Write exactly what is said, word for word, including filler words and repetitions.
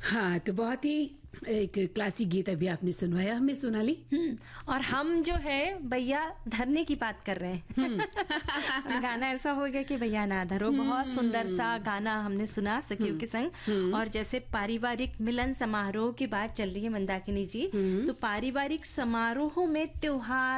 हाँ, तो बहुत ही एक क्लासिक गीत अभी आपने सुनवाया हमें, सोनाली। और हम जो है भैया धरने की बात कर रहे हैं। गाना ऐसा हो गया कि भैया ना धरो, बहुत सुंदर सा गाना हमने सुना सखियों के संग। और जैसे पारिवारिक मिलन समारोह की बात चल रही है मंदाकिनी जी, तो पारिवारिक समारोह में त्योहार